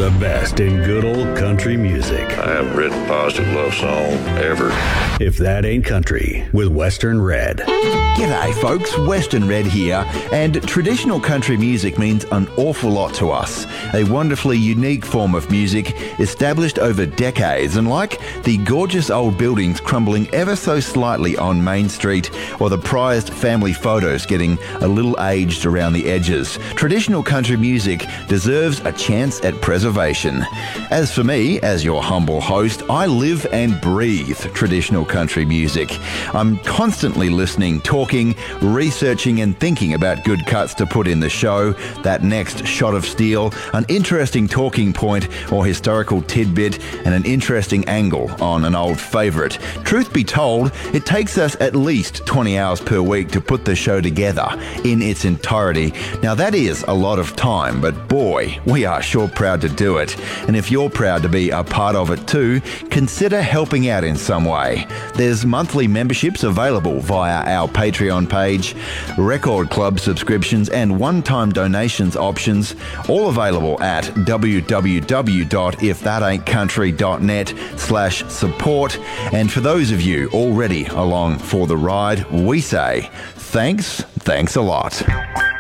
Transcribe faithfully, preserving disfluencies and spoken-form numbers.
The best in good old country music. I haven't written a positive love song ever. If That Ain't Country with Western Red. G'day folks, Western Red here, and traditional country music means an awful lot to us. A wonderfully unique form of music established over decades, and like the gorgeous old buildings crumbling ever so slightly on Main Street, or the prized family photos getting a little aged around the edges, traditional country music deserves a chance at preservation. As for me, as your humble host, I live and breathe traditional country music. I'm constantly listening, talking, researching and thinking about good cuts to put in the show, that next shot of steel, an interesting talking point or historical tidbit, and an interesting angle on an old favourite. Truth be told, it takes us at least twenty hours per week to put the show together in its entirety. Now that is a lot of time, but boy, we are sure proud to do it. And if you're proud to be a part of it too, consider helping out in some way. There's monthly memberships available via our Patreon page, record club subscriptions and one-time donations options, all available at www.ifthataintcountry.net slash support. And for those of you already along for the ride, we say thanks, thanks a lot.